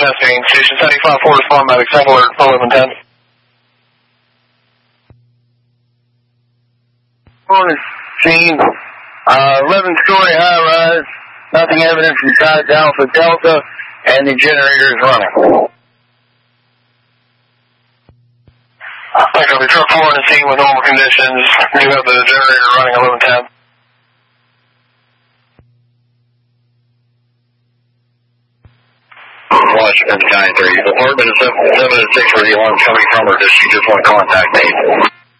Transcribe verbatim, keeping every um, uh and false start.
testing. Station seventy-five four, respond by example alert eleven ten. On the scene, uh, eleven story high rise, nothing evident inside Alpha Delta, and the generator is running. Okay, we truck four on the scene with normal conditions. You have the generator running eleven ten. Washington nine three. The department is seven and six where the alarm's coming from, or does she just want contact me?